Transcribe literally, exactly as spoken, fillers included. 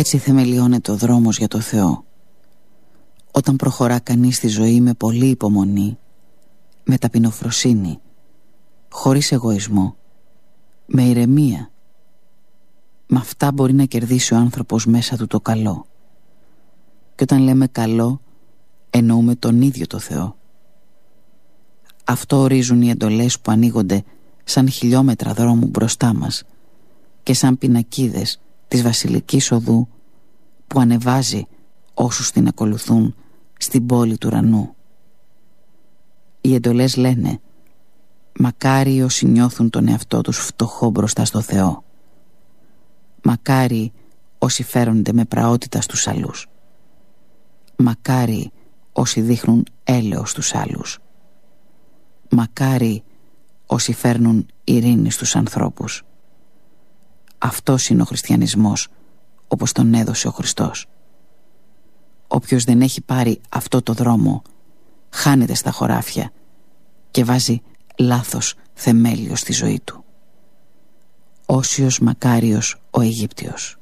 Έτσι θεμελιώνεται ο δρόμος για το Θεό. Όταν προχωρά κανείς στη ζωή με πολλή υπομονή, με ταπεινοφροσύνη, χωρίς εγωισμό, με ηρεμία, με αυτά μπορεί να κερδίσει ο άνθρωπος μέσα του το καλό. Και όταν λέμε καλό, εννοούμε τον ίδιο το Θεό. Αυτό ορίζουν οι εντολές που ανοίγονται σαν χιλιόμετρα δρόμου μπροστά μας και σαν πινακίδες της βασιλικής οδού που ανεβάζει όσους την ακολουθούν στην πόλη του ουρανού. Οι εντολές λένε «Μακάρι όσοι νιώθουν τον εαυτό τους φτωχό μπροστά στο Θεό. Μακάρι όσοι φέρονται με πραότητα στους άλλους. Μακάρι όσοι δείχνουν έλεος στους άλλους. Μακάρι όσοι φέρνουν ειρήνη στους ανθρώπους». Αυτός είναι ο χριστιανισμός όπως τον έδωσε ο Χριστός. Όποιος δεν έχει πάρει αυτό το δρόμο χάνεται στα χωράφια και βάζει λάθος θεμέλιο στη ζωή του. Όσιος μακάριος ο Αιγύπτιος.